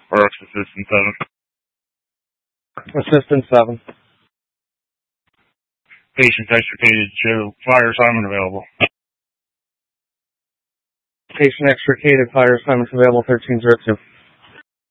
Works Assistant 7. Assistant 7. Patient extricated, show fire assignment available. Patient extricated, fire assignment available, 1302.